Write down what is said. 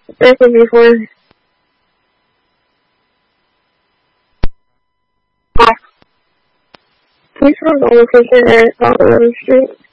Thank you before. Please hold on location at Colorado Street.